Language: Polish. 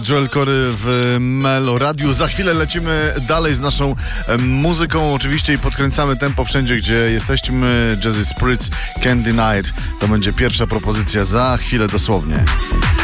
Joel Corry w Melo Radiu. Za chwilę lecimy dalej z naszą muzyką oczywiście i podkręcamy tempo wszędzie, gdzie jesteśmy. Jazzy Spirits, Can't Deny It. To będzie pierwsza propozycja za chwilę dosłownie.